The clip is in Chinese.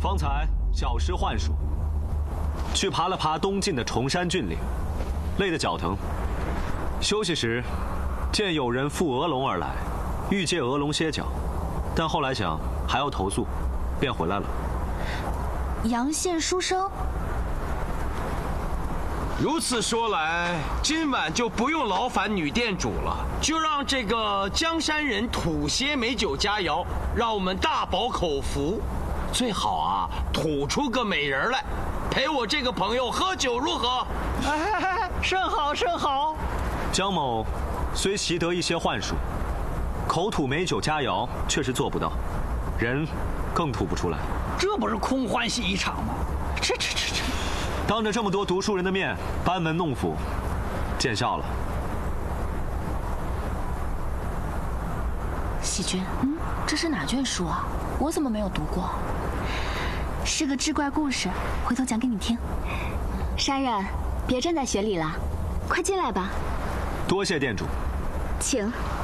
方才小施幻术，去爬了爬东晋的崇山峻岭，累得脚疼。休息时，见有人负鹅龙而来，欲借鹅龙歇脚，但后来想还要投宿，便回来了。 阳羡书生。 如此说来，今晚就不用劳烦女店主了，就让这个江山人吐些美酒佳肴，让我们大饱口福。最好啊，吐出个美人来，陪我这个朋友喝酒如何？ 甚好甚好。 江某虽习得一些幻术，口吐美酒佳肴确实做不到，人更吐不出来。 这不是空欢喜一场吗？这。 当着这么多读书人的面班门弄斧，见笑了。 喜君，这是哪卷书啊？我怎么没有读过？是个志怪故事，回头讲给你听。 山人，别站在雪里了，快进来吧。 多谢店主。 请。